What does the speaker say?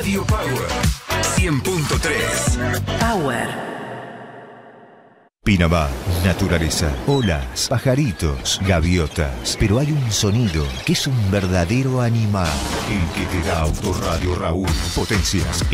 Radio Power 100.3. Power. Pinamar, naturaleza, olas, pajaritos, gaviotas. Pero hay un sonido que es un verdadero animal. El que te da Autoradio Raúl. Potencias